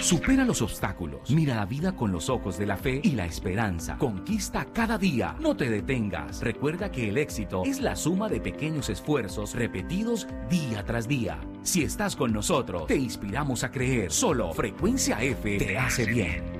Supera los obstáculos, mira la vida con los ojos de la fe y la esperanza. Conquista cada día, no te detengas. Recuerda que el éxito es la suma de pequeños esfuerzos repetidos día tras día. Si estás con nosotros, te inspiramos a creer. Solo Frecuencia F te hace bien.